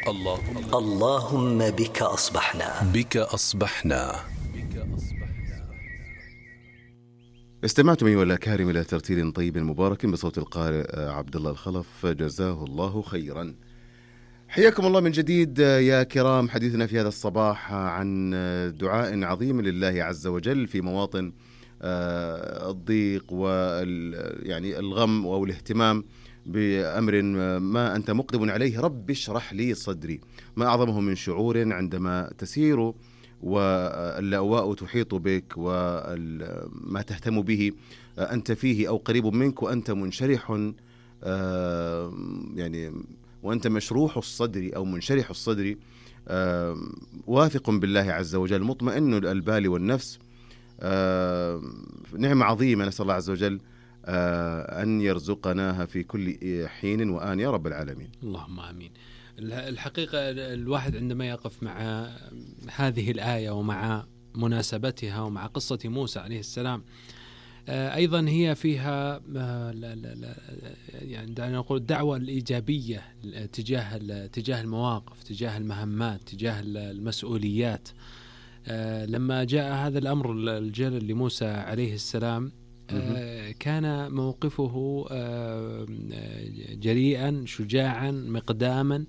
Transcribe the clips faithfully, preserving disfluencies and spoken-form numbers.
اللهم اللهم بك أصبحنا بك أصبحنا. استمعتم أيها الأكارم إلى ترتيل طيب مبارك بصوت القارئ عبد الله الخلف، جزاه الله خيرا. حياكم الله من جديد يا كرام. حديثنا في هذا الصباح عن دعاء عظيم لله عز وجل في مواطن الضيق وال يعني الغم أو الاهتمام بأمر ما أنت مقدم عليه. رب اشرح لي صدري. ما أعظمه من شعور عندما تسير واللأواء تحيط بك وما تهتم به أنت فيه أو قريب منك وأنت منشرح يعني وأنت مشروح الصدر أو منشرح الصدر، واثق بالله عز وجل، مطمئن البال والنفس. نعمة عظيمة نسأل الله عز وجل أن يرزقناها في كل حين وآن يا رب العالمين. اللهم آمين. الحقيقة الواحد عندما يقف مع هذه الآية ومع مناسبتها ومع قصة موسى عليه السلام، أيضا هي فيها لا لا لا يعني دعنا نقول الدعوة الإيجابية تجاه تجاه المواقف، تجاه المهمات، تجاه المسؤوليات. لما جاء هذا الأمر الجلل لموسى عليه السلام، كان موقفه جريئا شجاعا مقداما،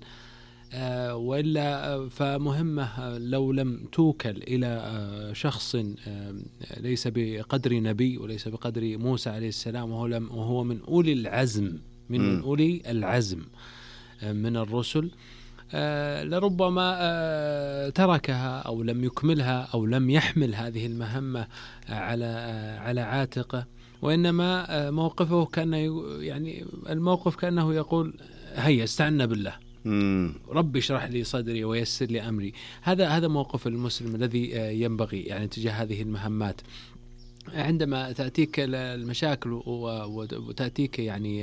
وإلا فمهمة لو لم توكل إلى شخص ليس بقدر نبي وليس بقدر موسى عليه السلام، وهو من أولي العزم من, من أولي العزم من الرسل، لربما تركها أو لم يكملها أو لم يحمل هذه المهمة على على عاتقه، وإنما موقفه كأنه يعني الموقف كأنه يقول هيا استعنا بالله، ربي اشرح لي صدري ويسر لي أمري. هذا هذا موقف المسلم الذي ينبغي يعني تجاه هذه المهمات. عندما تأتيك المشاكل وتأتيك يعني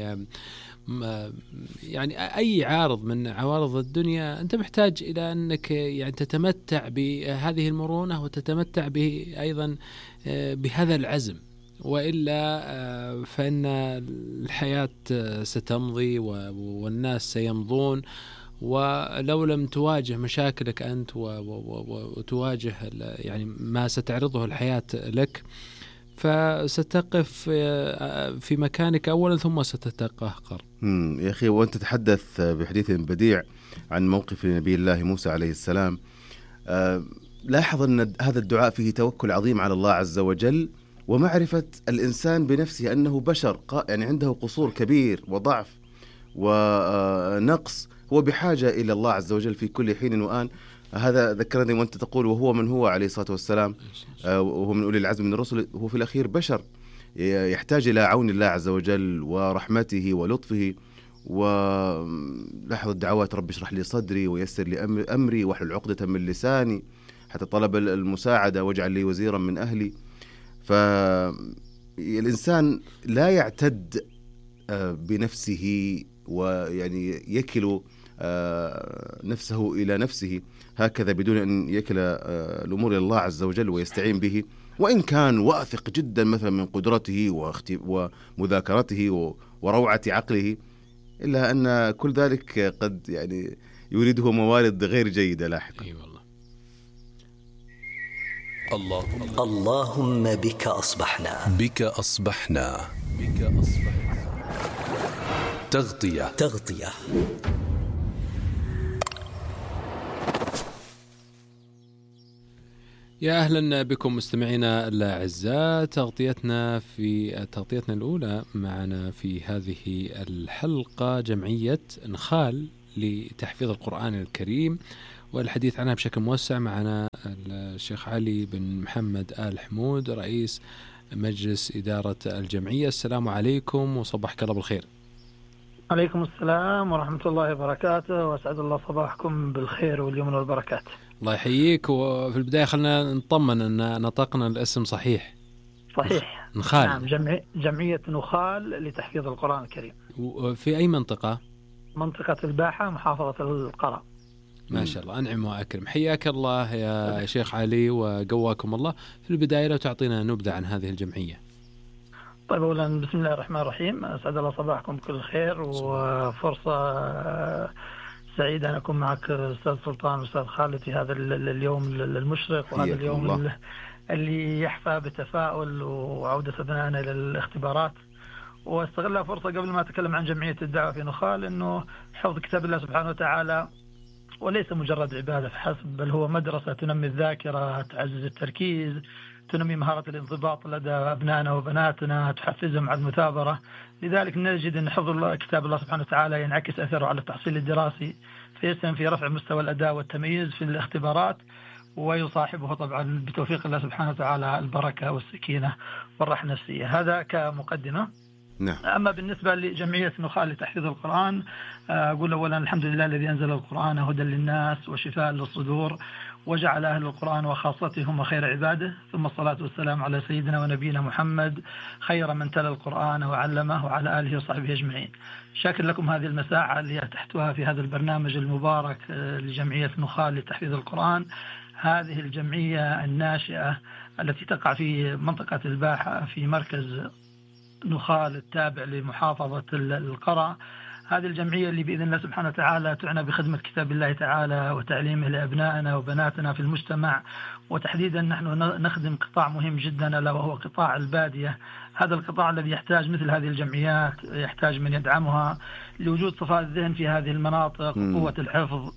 يعني أي عارض من عوارض الدنيا، أنت محتاج إلى أنك يعني تتمتع بهذه المرونة وتتمتع به أيضا بهذا العزم، وإلا فإن الحياة ستمضي والناس سيمضون، ولو لم تواجه مشاكلك أنت وتواجه يعني ما ستعرضه الحياة لك، فستقف في مكانك أولا ثم ستتقهقر. يا أخي، وأنت تتحدث بحديث بديع عن موقف نبي الله موسى عليه السلام، أه لاحظ أن هذا الدعاء فيه توكل عظيم على الله عز وجل، ومعرفة الإنسان بنفسه أنه بشر يعني عنده قصور كبير وضعف ونقص، هو بحاجة إلى الله عز وجل في كل حين وآن. هذا ذكرني وأنت تقول وهو من هو عليه الصلاة والسلام، وهو من أولي العزم من الرسل، هو في الأخير بشر يحتاج إلى عون الله عز وجل ورحمته ولطفه. ولاحظ الدعوات: رب اشرح لي صدري ويسر لي أمري واحلل عقدة من لساني، حتى طلب المساعدة واجعل لي وزيرا من أهلي. فالإنسان لا يعتد بنفسه ويعني يكل نفسه إلى نفسه هكذا بدون أن يكل الأمور إلى الله عز وجل ويستعين به، وإن كان واثق جدا مثلا من قدرته ومذاكرته وروعة عقله، إلا أن كل ذلك قد يعني يريده موارد غير جيدة لاحقا. أي والله. اللهم اللهم بك أصبحنا بك أصبحنا بك أصبحنا. تغطية تغطية يا أهلا بكم مستمعينا الأعزاء. تغطيتنا في تغطيتنا الأولى معنا في هذه الحلقة جمعية نخال لتحفيظ القرآن الكريم، والحديث عنها بشكل موسع معنا الشيخ علي بن محمد آل حمود رئيس مجلس إدارة الجمعية. السلام عليكم وصباحك الله بالخير. عليكم السلام ورحمة الله وبركاته، وأسعد الله صباحكم بالخير واليمن والبركات. الله يحييك. وفي البداية خلنا نطمن أن نطقنا الاسم صحيح. صحيح. نخال. نعم، جمعية, جمعية نخال لتحفيظ القرآن الكريم. وفي أي منطقة؟ منطقة الباحة، محافظة القرى. ما شاء الله، أنعم وأكرم. حياك الله يا شيخ علي وقواكم الله. في البداية لو تعطينا نبذة عن هذه الجمعية. طيب، أولا بسم الله الرحمن الرحيم، أسعد الله صباحكم بكل خير، وفرصة سعيد أن أكون معك أستاذ سلطان وأستاذ خالد في هذا اليوم المشرق، وهذا اليوم الله. اللي يحفى بتفاؤل وعودة أبنائنا إلى الاختبارات. واستغلها فرصة قبل ما أتكلم عن جمعية الدعوة في نخال، أنه حفظ كتاب الله سبحانه وتعالى وليس مجرد عبادة فحسب، بل هو مدرسة تنمي الذاكرة، تعزز التركيز، تنمي مهارة الانضباط لدى أبنائنا وبناتنا، تحفزهم على المثابرة. لذلك نجد أن حفظ الله كتاب الله سبحانه وتعالى ينعكس أثره على التحصيل الدراسي، فيسهم في رفع مستوى الأداء والتمييز في الاختبارات، ويصاحبه طبعا بتوفيق الله سبحانه وتعالى البركة والسكينة والراحة النفسية. هذا كمقدمة. نعم. أما بالنسبة لجمعية نخال لتحفيظ القرآن، أقول أولا الحمد لله الذي أنزل القرآن هدى للناس وشفاء للصدور، وجعل أهل القرآن وخاصتهم خير عباده، ثم الصلاة والسلام على سيدنا ونبينا محمد خير من تلا القرآن وعلمه، وعلى آله وصحبه أجمعين. شاكر لكم هذه المساحة اللي تحتوها في هذا البرنامج المبارك لجمعية نخال لتحفيظ القرآن. هذه الجمعية الناشئة التي تقع في منطقة الباحة في مركز نخال التابع لمحافظة القرى. هذه الجمعية اللي بإذن الله سبحانه وتعالى تعنى بخدمة كتاب الله تعالى وتعليمه لأبنائنا وبناتنا في المجتمع، وتحديدا نحن نخدم قطاع مهم جدا ألا وهو قطاع البادية. هذا القطاع الذي يحتاج مثل هذه الجمعيات، يحتاج من يدعمها لوجود صفاء الذهن في هذه المناطق وقوة الحفظ،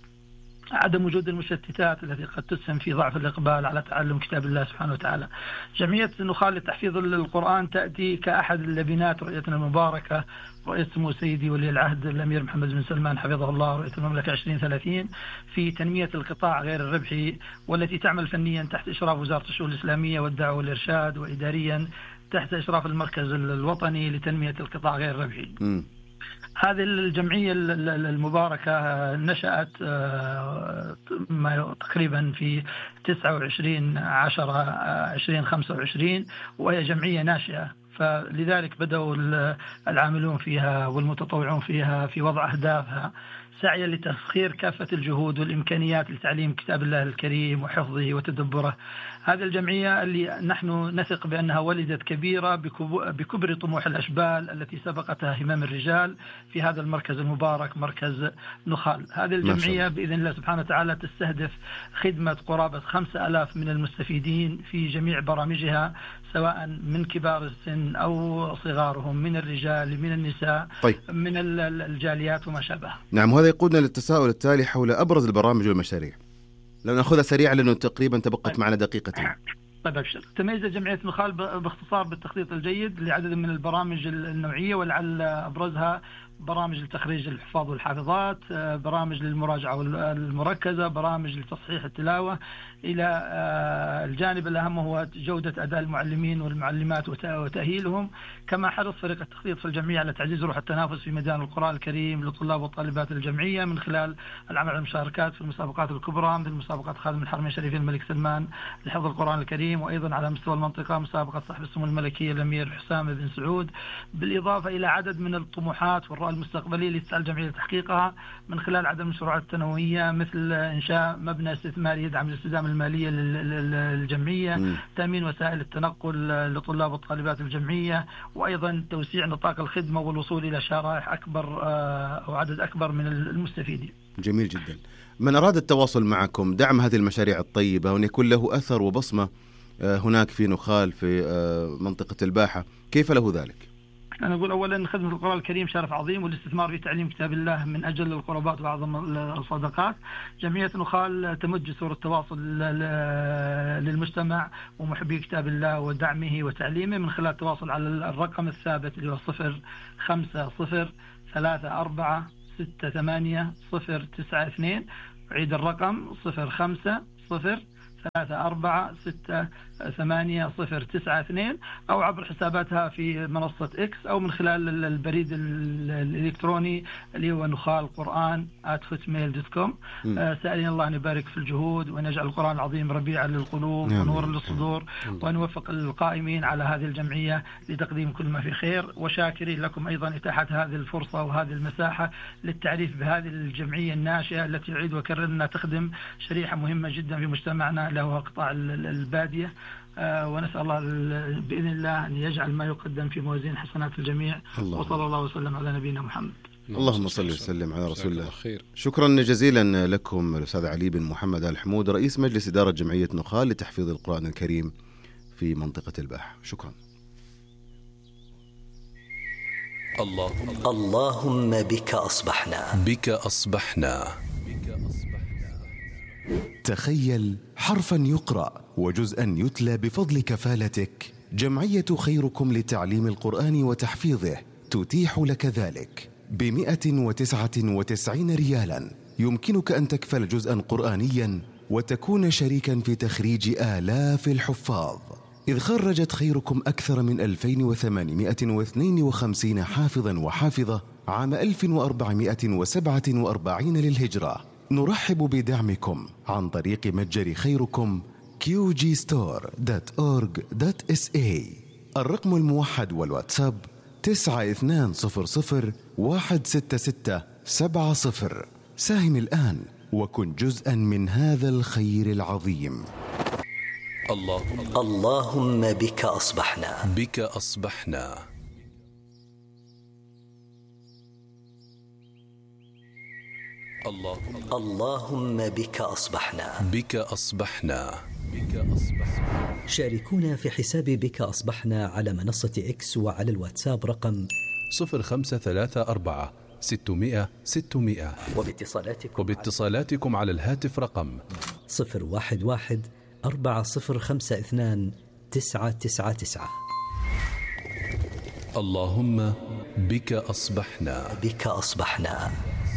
عدم وجود المشتتات التي قد تسهم في ضعف الإقبال على تعلم كتاب الله سبحانه وتعالى. جمعية نخال لتحفيظ القرآن تأتي كأحد اللبنات رؤيتنا المباركة، رؤية سمو سيدي ولي العهد الأمير محمد بن سلمان حفظه الله، رؤية المملكة عشرين ثلاثين، في تنمية القطاع غير الربحي، والتي تعمل فنيا تحت إشراف وزارة الشؤون الإسلامية والدعوة والإرشاد، وإداريا تحت إشراف المركز الوطني لتنمية القطاع غير الربحي. م. هذه الجمعية المباركة نشأت تقريبا في تسعة وعشرين عشرة عشرين خمسة وعشرين، وهي جمعية ناشئة، فلذلك بدأوا العاملون فيها والمتطوعون فيها في وضع أهدافها سعيا لتسخير كافة الجهود والإمكانيات لتعليم كتاب الله الكريم وحفظه وتدبره. هذه الجمعية اللي نحن نثق بأنها ولدت كبيرة بكبر طموح الأشبال التي سبقتها همم الرجال في هذا المركز المبارك مركز نخال. هذه الجمعية بإذن الله سبحانه وتعالى تستهدف خدمة قرابة خمسة ألاف من المستفيدين في جميع برامجها، سواء من كبار السن أو صغارهم، من الرجال من النساء. طيب. من الجاليات وما شابه. نعم، وهذا يقودنا للتساؤل التالي حول أبرز البرامج والمشاريع. لو نأخذها سريعا لأنه تقريبا تبقت معنا دقيقتين. طيب أبشر. تميز جمعية نخال باختصار بالتخطيط الجيد لعدد من البرامج النوعية، ولعل أبرزها برامج لتخريج الحفاظ والحافظات، برامج للمراجعة المركزة، برامج لتصحيح التلاوة، إلى الجانب الأهم هو جودة أداء المعلمين والمعلمات وتأهيلهم. كما حرص فريق التخطيط في الجمعية على تعزيز روح التنافس في ميدان القرآن الكريم لطلاب وطالبات الجمعية من خلال العمل على المشاركات في المسابقات الكبرى مثل مسابقة خادم الحرمين الشريفين الملك سلمان لحفظ القرآن الكريم، وأيضا على مستوى المنطقة مسابقة صاحب السمو الملكية الأمير حسام بن سعود، بالإضافة إلى عدد من الطموحات والرؤى المستقبلية اللي تسعى الجمعية لتحقيقها من خلال عدد المشروعات التنموية، مثل إنشاء مبنى استثماري يدعم الاستدامة المالية للجمعية، م. تأمين وسائل التنقل لطلاب وطالبات الجمعية، وأيضا توسيع نطاق الخدمة والوصول إلى شرائح أكبر أو عدد أكبر من المستفيدين. جميل جدا. من أراد التواصل معكم دعم هذه المشاريع الطيبة وأن يكون له أثر وبصمة هناك في نخال في منطقة الباحة، كيف له ذلك؟ أنا أقول أولا خدمة القرآن الكريم شرف عظيم، والاستثمار في تعليم كتاب الله من أجل القربات وأعظم الصدقات. جمعية نخال تمد جسور التواصل للمجتمع ومحبي كتاب الله ودعمه وتعليمه من خلال التواصل على الرقم الثابت اللي هو صفر خمسة صفر ثلاثة أربعة ستة ثمانية صفر تسعة اثنين. عيد الرقم صفر خمسة صفر ثلاثة أربعة ستة ثمانية صفر تسعة اثنين، أو عبر حساباتها في منصة إكس، أو من خلال البريد الإلكتروني اللي هو نخال قرآن آت هوتميل دوت كوم. سألين الله أن يبارك في الجهود وأن يجعل القرآن العظيم ربيعا للقلوب ونورا للصدور، وأن يوفق القائمين على هذه الجمعية لتقديم كل ما في خير. وشاكرين لكم أيضا إتاحة هذه الفرصة وهذه المساحة للتعريف بهذه الجمعية الناشئة التي يعيد وكرر أنها تخدم شريحة مهمة جدا في مجتمعنا اللي هو قطاع البادية. آه ونسأل الله بإذن الله أن يجعل ما يقدم في موازين حسنات الجميع. وصلى الله وسلم على نبينا محمد. اللهم صل وسلم على رسول الله. خير. شكرا جزيلا لكم الأستاذ علي بن محمد آل حمود، رئيس مجلس إدارة جمعية نخال لتحفيظ القرآن الكريم في منطقة الباحة. شكرا. اللهم اللهم بك أصبحنا بك أصبحنا. تخيل حرفا يقرأ وجزءا يتلى بفضل كفالتك. جمعية خيركم لتعليم القرآن وتحفيظه تتيح لك ذلك بمئة وتسعة وتسعين ريالا. يمكنك أن تكفل جزءا قرآنيا وتكون شريكا في تخريج آلاف الحفاظ، إذ خرجت خيركم أكثر من ألفين وثمانمئة واثنين وخمسين حافظا وحافظة عام ألف وأربعمئة وسبعة وأربعين للهجرة. نرحب بدعمكم عن طريق متجر خيركم كيو جي ستور دوت أورج دوت إس إيه. الرقم الموحد والواتساب تسعة اثنان صفر صفر واحد ستة ستة سبعة صفر. ساهم الآن وكن جزءا من هذا الخير العظيم. اللهم اللهم بك أصبحنا بك أصبحنا. اللهم اللهم بك أصبحنا بك أصبحنا. بك أصبحنا. شاركونا في حساب بك أصبحنا على منصة إكس وعلى الواتساب رقم صفر خمسة ثلاثة أربعة ستمئة ستمئة، وباتصالاتكم وباتصالاتكم على الهاتف رقم صفر واحد واحد أربعة صفر خمسة اثنان تسعة تسعة تسعة. اللهم بك أصبحنا بك أصبحنا.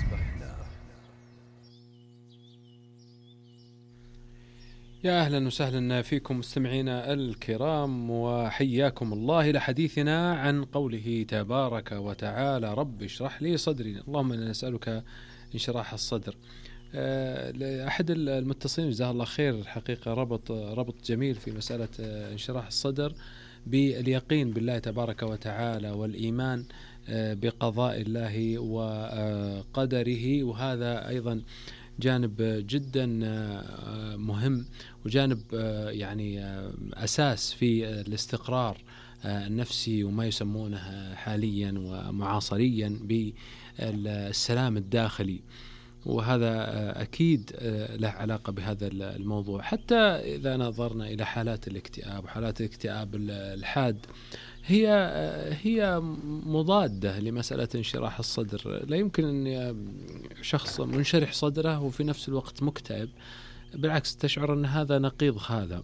يا أهلا وسهلا فيكم مستمعينا الكرام، وحياكم الله إلى حديثنا عن قوله تبارك وتعالى رب اشرح لي صدري. اللهم إنا نسألك انشراح الصدر. أحد المتصلين جزاه الله خير الحقيقة ربط ربط جميل في مسألة انشراح الصدر باليقين بالله تبارك وتعالى والإيمان بقضاء الله وقدره، وهذا أيضا جانب جدا مهم وجانب يعني أساس في الاستقرار النفسي وما يسمونه حاليا ومعاصريا بالسلام الداخلي، وهذا أكيد له علاقة بهذا الموضوع. حتى إذا نظرنا إلى حالات الاكتئاب وحالات الاكتئاب الحاد هي هي مضادة لمسألة انشراح الصدر. لا يمكن أن شخص منشرح صدره وفي نفس الوقت مكتئب، بالعكس تشعر أن هذا نقيض هذا.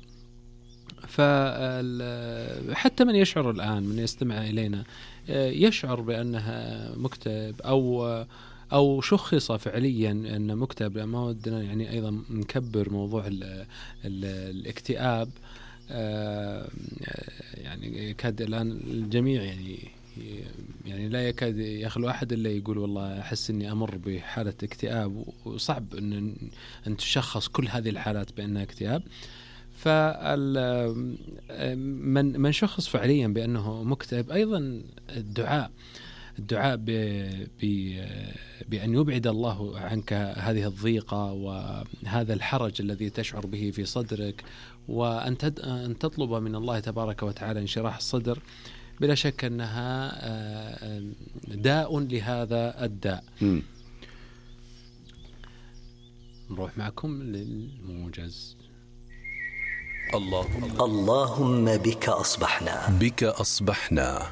فحتى من يشعر الآن من يستمع إلينا يشعر بأنها مكتئب أو أو شخص فعليا أن مكتئب، ما ودنا يعني أيضا نكبر موضوع ال ال الاكتئاب. يعني يكاد الآن الجميع يعني يعني لا يكاد يخلو أحد إلا يقول والله أحس إني أمر بحالة اكتئاب، وصعب أن أن تشخص كل هذه الحالات بأنها اكتئاب. فمن من شخص فعليا بأنه مكتئب أيضا الدعاء الدعاء بأن يبعد الله عنك هذه الضيقة وهذا الحرج الذي تشعر به في صدرك، وأن أن تطلب من الله تبارك وتعالى انشراح الصدر، بلا شك أنها داء لهذا الداء. م. نروح معكم للموجز. اللهم اللهم بك أصبحنا بك أصبحنا.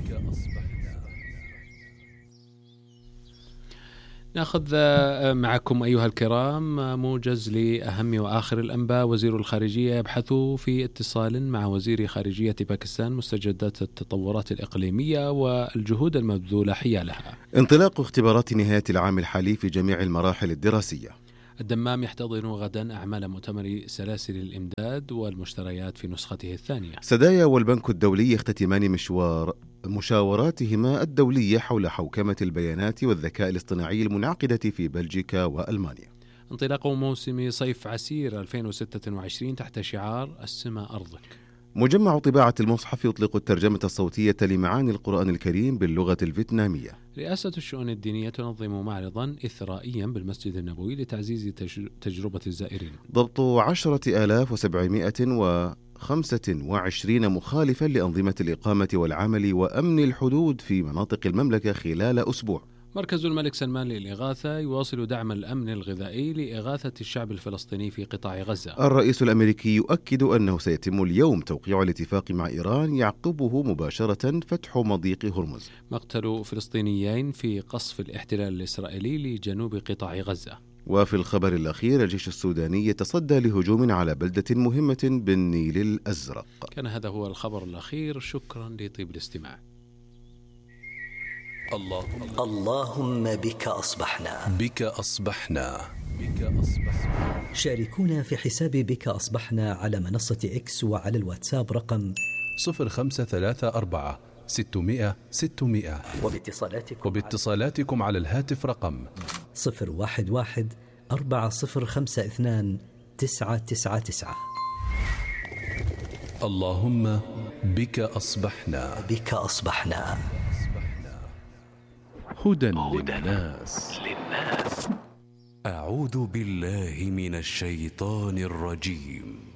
نأخذ معكم أيها الكرام موجز لأهم وآخر الأنباء. وزير الخارجية يبحث في اتصال مع وزير خارجية باكستان مستجدات التطورات الإقليمية والجهود المبذولة حيالها. انطلاق اختبارات نهاية العام الحالي في جميع المراحل الدراسية. الدمام يحتضن غدا أعمال مؤتمر سلاسل الإمداد والمشتريات في نسخته الثانية. سدايا والبنك الدولي يختتمان مشوار مشاوراتهما الدولية حول حوكمة البيانات والذكاء الاصطناعي المنعقدة في بلجيكا وألمانيا. انطلاق موسم صيف عسير ألفين وستة وعشرين تحت شعار السما أرضك. مجمع طباعة المصحف يطلق الترجمة الصوتية لمعاني القرآن الكريم باللغة الفيتنامية. رئاسة الشؤون الدينية تنظم معرضا إثرائيا بالمسجد النبوي لتعزيز تجربة الزائرين. ضبط عشرة آلاف وسبعمائة وخمسة وعشرين مخالفا لأنظمة الإقامة والعمل وأمن الحدود في مناطق المملكة خلال أسبوع. مركز الملك سلمان للإغاثة يواصل دعم الأمن الغذائي لإغاثة الشعب الفلسطيني في قطاع غزة. الرئيس الأمريكي يؤكد أنه سيتم اليوم توقيع الاتفاق مع إيران يعقبه مباشرة فتح مضيق هرمز. مقتل فلسطينيين في قصف الاحتلال الإسرائيلي لجنوب قطاع غزة. وفي الخبر الأخير الجيش السوداني يتصدى لهجوم على بلدة مهمة بالنيل الأزرق. كان هذا هو الخبر الأخير، شكرا لطيب الاستماع. اللهم اللهم بك أصبحنا بك أصبحنا بك أصبحنا. شاركونا في حساب بك أصبحنا على منصة إكس وعلى الواتساب رقم صفر خمسة ثلاثة أربعة ستمائة ستمائة وباتصالاتكم, وباتصالاتكم على الهاتف رقم صفر واحد واحد أربعة صفر خمسة اثنان تسعة تسعة تسعة. اللهم بك أصبحنا بك أصبحنا. هدى للناس. أعوذ بالله من الشيطان الرجيم.